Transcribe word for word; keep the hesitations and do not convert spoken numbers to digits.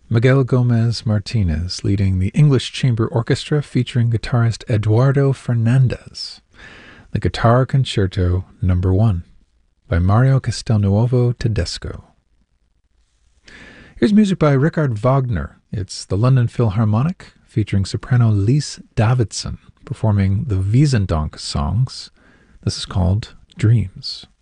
Miguel Gomez Martinez leading the English Chamber Orchestra featuring guitarist Eduardo Fernandez. The Guitar Concerto Number one by Mario Castelnuovo Tedesco. Here's music by Richard Wagner. It's the London Philharmonic featuring soprano Lise Davidson performing the Wiesendank songs. This is called Dreams.